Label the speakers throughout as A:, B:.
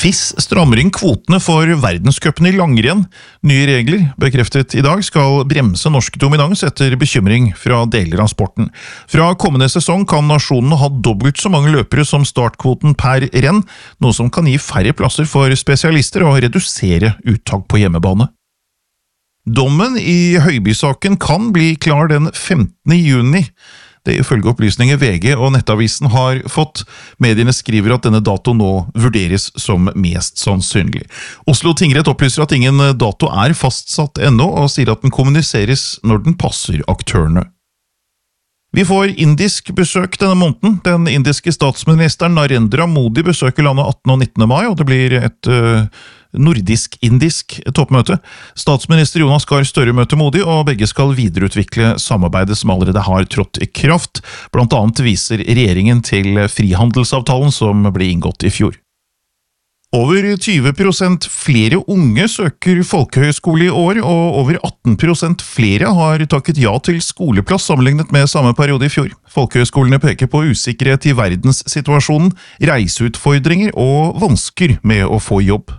A: FIS strammer inn kvotene for verdenscupen i langrenn. Nye regler, bekreftet i dag, skal bremse norsk dominans etter bekymring fra deler av sporten. Fra kommende sesong kan nasjonene ha dobbelt så mange løpere som startkvoten per renn, noe som kan gi færre plasser for spesialister og redusere uttak på hjemmebane. Dommen i Høiby-saken kan bli klar den 15. juni. Det ifølge opplysninger VG og Nettavisen har fått. Mediene skriver at denne datoen nå vurderes som mest sannsynlig. Oslo tingrett opplyser at ingen dato er fastsatt ennå, og sier at den kommuniseres når den passer aktørene. Vi får indisk besøk denne måneden. Den indiske statsministeren Narendra Modi besøker landet 18. og 19. mai, og det blir et nordisk-indisk toppmøte. Statsminister Jonas Gahr Støre møter Modi, og begge skal videreutvikle samarbeidet som allerede har trådt i kraft. Blant annet viser regjeringen til frihandelsavtalen som ble inngått i fjor. Over 20% flere unge søker folkehøyskole i år, og over 18% flere har takket ja til skoleplass sammenlignet med samme periode i fjor. Folkehøyskolene peker på usikkerhet i verdenssituasjonen, reiseutfordringer og vansker med å få jobb.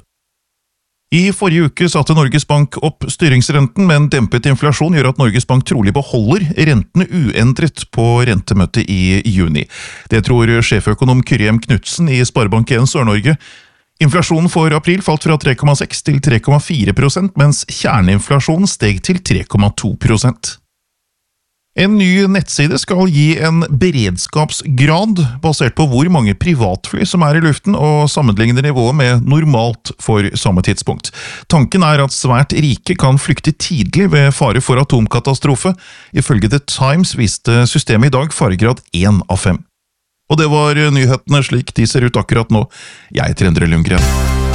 A: I forrige uke satte Norges Bank opp styringsrenten, men dempet inflasjon gjør at Norges Bank trolig beholder rentene uendret på rentemøtet i juni. Det tror sjeføkonom Kyrjem Knudsen i Sparebank1 Sør-Norge. Inflasjonen for april falt fra 3,6 til 3,4%, mens kjerneinflasjonen steg til 3,2%. En ny nettside skal gi en beredskapsgrad basert på hvor mange privatfly som er i luften, og sammenligner nivået med normalt for samme tidspunkt. Tanken er at svært rike kan flykte tidlig ved fare for atomkatastrofe. Ifølge The Times viste systemet i dag faregrad 1 av 5. Og det var nyhetene slik de ser ut akkurat nå. Jeg heter Endre Lundgren.